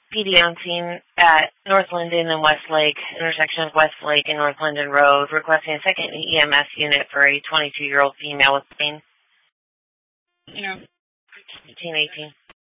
PD on scene at North Linden and Westlake, intersection of Westlake and North Linden Road, requesting a second EMS unit for a 22-year-old female with pain. Yeah. 1818.